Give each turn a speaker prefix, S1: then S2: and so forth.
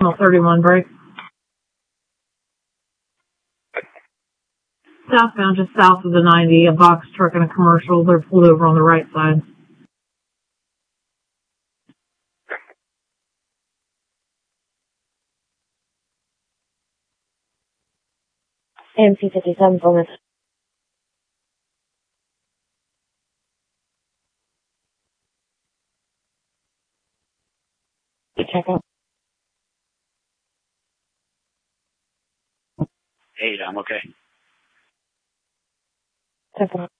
S1: Channel 31 break. Southbound, just south of the 90, a box truck and a commercial. They're pulled over on the right side.
S2: AMC 57, fullness. Check out.
S3: 8, I'm okay.
S2: 10-4.